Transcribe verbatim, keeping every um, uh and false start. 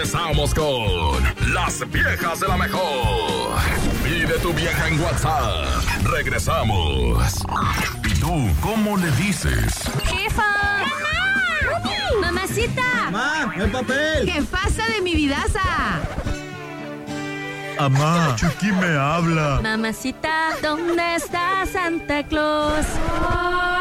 Regresamos con las viejas de la mejor. Pide tu vieja en WhatsApp. Regresamos. ¿Y tú cómo le dices? ¡Jefa! ¡Mamá! ¡Mamacita! ¡Mamá! ¡El papel! ¿Qué pasa de mi vidaza? Amá, Chucky me habla. Mamacita, ¿dónde está Santa Claus?